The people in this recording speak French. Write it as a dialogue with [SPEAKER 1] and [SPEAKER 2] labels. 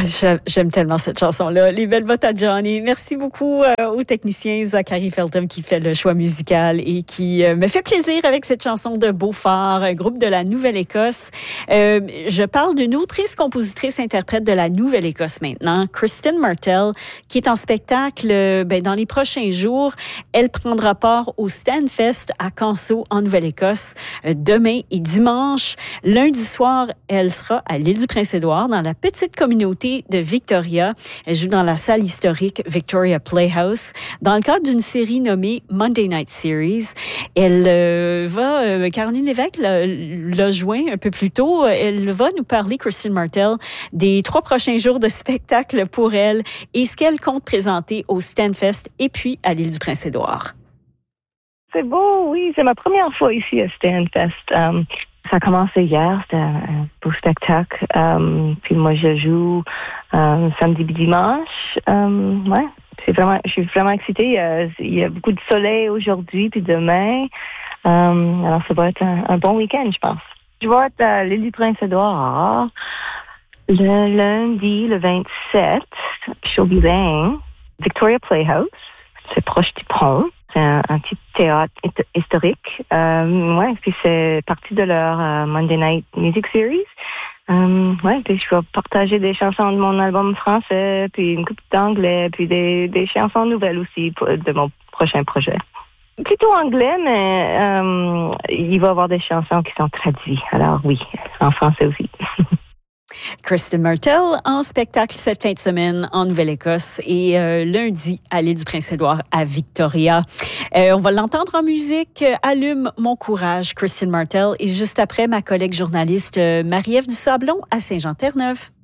[SPEAKER 1] J'aime tellement cette chanson-là. Les belles bottes à Johnny. Merci beaucoup au technicien Zachary Feltham qui fait le choix musical et qui me fait plaisir avec cette chanson de Beaufort, un groupe de la Nouvelle-Écosse. Je parle d'une autrice, compositrice, interprète de la Nouvelle-Écosse maintenant, Kristen Martell, qui est en spectacle dans les prochains jours. Elle prendra part au Stanfest à Canso en Nouvelle-Écosse demain et dimanche. Lundi soir, elle sera à l'île du Prince-Édouard dans la petite communauté de Victoria. Elle joue dans la salle historique Victoria Playhouse dans le cadre d'une série nommée Monday Night Series. Elle Caroline Lévesque l'a joint un peu plus tôt. Elle va nous parler, Kristen Martell, des 3 prochains jours de spectacle pour elle et ce qu'elle compte présenter au Stanfest et puis à l'île du Prince-Édouard.
[SPEAKER 2] C'est beau, oui. C'est ma première fois ici à Stanfest. Ça a commencé hier, c'était un beau spectacle. Puis moi, je joue samedi et dimanche. Ouais, je suis vraiment excitée. Il y a beaucoup de soleil aujourd'hui puis demain. Alors, ça va être un bon week-end, je pense. Je vais être à l'île du Prince-Édouard le lundi, le 27, Chauvillain, Victoria Playhouse. C'est proche du pont. C'est un petit théâtre historique. Ouais, puis c'est partie de leur Monday Night Music Series. Ouais, puis je vais partager des chansons de mon album français, puis une couple d'anglais, puis des chansons nouvelles aussi de mon prochain projet. Plutôt anglais, mais il va y avoir des chansons qui sont traduites. Alors oui, en français aussi.
[SPEAKER 1] Kristen Martell en spectacle cette fin de semaine en Nouvelle-Écosse et lundi à l'île du Prince-Édouard à Victoria. On va l'entendre en musique. Allume mon courage, Kristen Martell. Et juste après, ma collègue journaliste Marie-Ève Dusablon à Saint-Jean-Terre-Neuve.